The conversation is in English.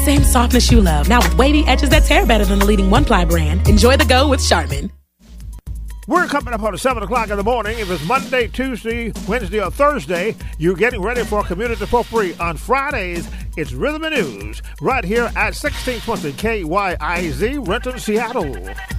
same softness you love, now with wavy edges that tear better than the leading one-ply brand. Enjoy the go with Charmin. We're coming up on 7 o'clock in the morning. If it's Monday, Tuesday, Wednesday, or Thursday, you're getting ready for Community for Free. On Fridays, it's Rhythm and News right here at 1620 KYIZ, Renton, Seattle.